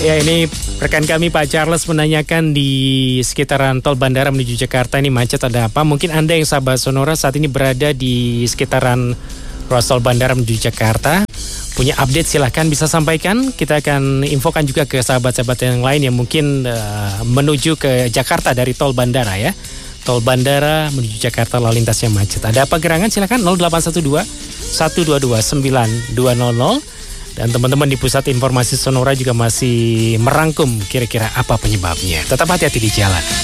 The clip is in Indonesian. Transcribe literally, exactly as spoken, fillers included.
Ya, ini rekan kami Pak Charles menanyakan di sekitaran tol bandara menuju Jakarta ini macet ada apa? Mungkin Anda yang sahabat Sonora saat ini berada di sekitaran ruas tol bandara menuju Jakarta, punya update silahkan bisa sampaikan. Kita akan infokan juga ke sahabat-sahabat yang lain yang mungkin uh, menuju ke Jakarta dari tol bandara ya. Tol bandara menuju Jakarta lalu lintasnya macet. Ada apa gerangan? Silakan nol delapan satu dua satu dua dua sembilan dua nol nol. Dan teman-teman di Pusat Informasi Sonora juga masih merangkum kira-kira apa penyebabnya. Tetap hati-hati di jalan.